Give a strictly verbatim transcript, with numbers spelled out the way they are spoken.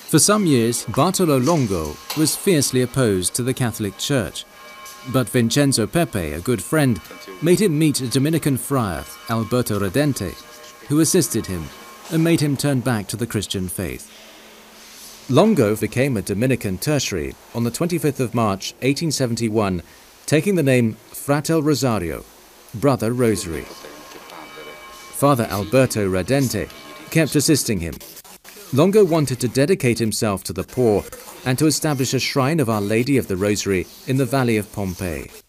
For some years, Bartolo Longo was fiercely opposed to the Catholic Church. But Vincenzo Pepe, a good friend, made him meet a Dominican friar, Alberto Redente, who assisted him and made him turn back to the Christian faith. Longo became a Dominican tertiary on the twenty-fifth of March eighteen seventy-one, taking the name Fratel Rosario, Brother Rosary. Father Alberto Redente kept assisting him. Longo wanted to dedicate himself to the poor and to establish a shrine of Our Lady of the Rosary in the valley of Pompeii.